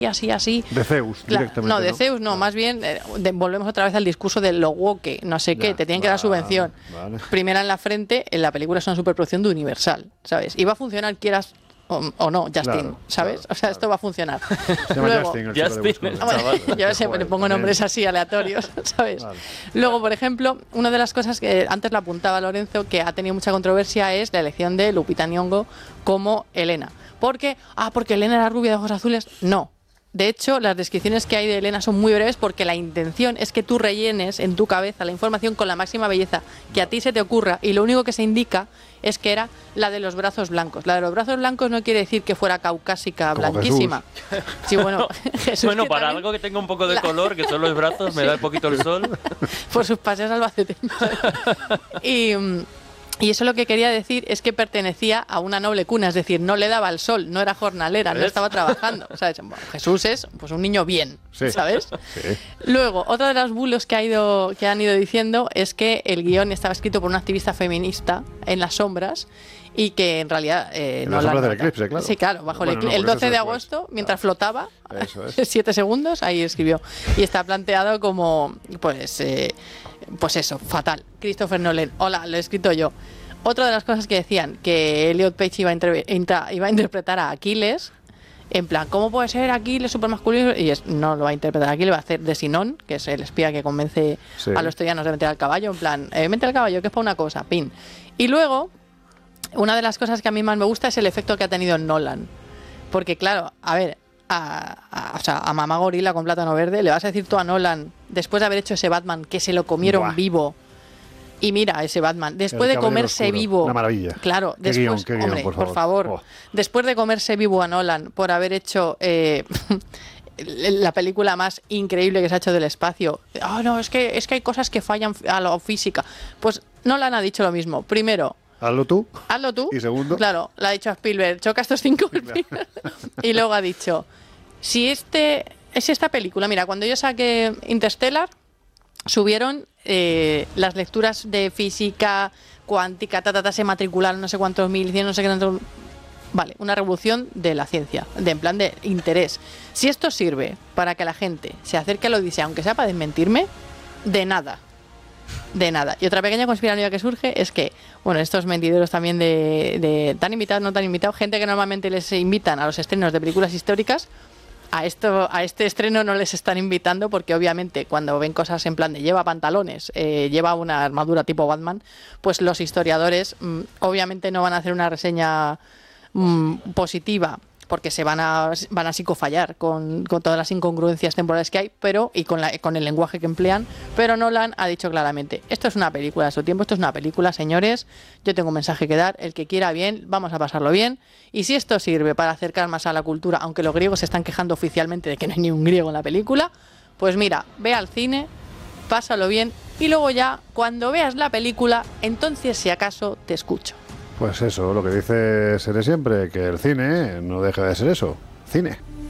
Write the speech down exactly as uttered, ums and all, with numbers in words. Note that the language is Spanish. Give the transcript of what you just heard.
así, así. De Zeus, Claro, directamente. no, de Zeus no, más bien eh, de, volvemos otra vez al discurso de lo woke, no sé qué, Ya, te tienen que dar vale, subvención. vale. Primera en la frente, en la película es una superproducción de Universal, ¿sabes? Y va a funcionar quieras o, o no, Justin, Claro, ¿sabes? claro, o sea, claro. esto va a funcionar. Se llama Luego, Justin, el chico de Justin, Buscadores. el bueno, chaval. yo sé, Joder, le pongo también. nombres así aleatorios, ¿sabes? Vale. Luego, por ejemplo, una de las cosas que antes la apuntaba Lorenzo, que ha tenido mucha controversia, es la elección de Lupita Nyong'o como Elena. ¿Por qué? Ah, porque Elena era rubia de ojos azules. No. De hecho, las descripciones que hay de Elena son muy breves porque la intención es que tú rellenes en tu cabeza la información con la máxima belleza que a ti se te ocurra, y lo único que se indica es que era la de los brazos blancos. La de los brazos blancos no quiere decir que fuera caucásica, Como blanquísima. Sí, bueno, Jesús, Bueno, que para también, algo que tenga un poco de La- color, que son los brazos, me da un poquito el sol. por sus paseos albaceteños. y, mm, y eso lo que quería decir es que pertenecía a una noble cuna, es decir, no le daba el sol, no era jornalera, no ¿Ves? estaba trabajando. ¿Sabes? Bueno, Jesús es pues un niño bien, Sí. ¿sabes? Sí. Luego, otro de los bulos que, ha ido, que han ido diciendo es que el guión estaba escrito por una activista feminista en las sombras y que en realidad eh, En no las la sombras del nota. eclipse, claro. Sí, claro, bajo Bueno, el, no, eclipse. El porque doce eso de después. agosto, mientras Claro. flotaba, Eso es. siete segundos, ahí escribió. Y está planteado como, pues, eh, pues eso, fatal. Christopher Nolan, hola, lo he escrito yo. Otra de las cosas que decían, que Elliot Page iba a, interve- intra- iba a interpretar a Aquiles, en plan, ¿cómo puede ser Aquiles super masculino? Y es, no lo va a interpretar aquí, le va a hacer de Sinón, que es el espía que convence Sí. a los troyanos de meter al caballo, en plan, eh, mete al caballo, que es para una cosa, pin. Y luego, una de las cosas que a mí más me gusta es el efecto que ha tenido Nolan. Porque claro, a ver, a, a- o sea, a Mamá Gorila con plátano verde, le vas a decir tú a Nolan, después de haber hecho ese Batman, que se lo comieron Buah. vivo. Y mira ese Batman, después El de Caballero comerse Oscuro. vivo. Una maravilla. Claro, Qué después, guión, qué guión, hombre, por por favor. favor. Oh. Después de comerse vivo a Nolan por haber hecho eh, la película más increíble que se ha hecho del espacio. Ah, no, es que, es que hay cosas que fallan a la física. Pues Nolan ha dicho lo mismo. Primero, Hazlo tú. hazlo tú. Y segundo. Claro, le ha dicho a Spielberg, choca estos cinco. Y luego ha dicho, si este es esta película, mira, cuando yo saqué Interstellar, subieron eh, las lecturas de física cuántica, ta, ta, ta, se matricularon no sé cuántos mil, hicieron no sé qué tanto. Vale, una revolución de la ciencia, de en plan de interés. Si esto sirve para que la gente se acerque a la Odisea, aunque sea para desmentirme, de nada. De nada. Y otra pequeña conspiranoia que surge es que, bueno, estos mentideros también de, de tan invitados, no tan invitados, gente que normalmente les invitan a los estrenos de películas históricas, a esto a este estreno no les están invitando porque obviamente cuando ven cosas en plan de lleva pantalones, eh, lleva una armadura tipo Batman, pues los historiadores mm, obviamente no van a hacer una reseña mm, positiva porque se van a van a psicofallar con, con todas las incongruencias temporales que hay, pero y con la con el lenguaje que emplean, pero Nolan ha dicho claramente, esto es una película de su tiempo, esto es una película, señores, yo tengo un mensaje que dar, el que quiera bien, vamos a pasarlo bien, y si esto sirve para acercar más a la cultura, aunque los griegos se están quejando oficialmente de que no hay ni un griego en la película, pues mira, ve al cine, pásalo bien, y luego ya, cuando veas la película, entonces si acaso te escucho. Pues eso, lo que dice Sere siempre, que el cine no deja de ser eso, cine.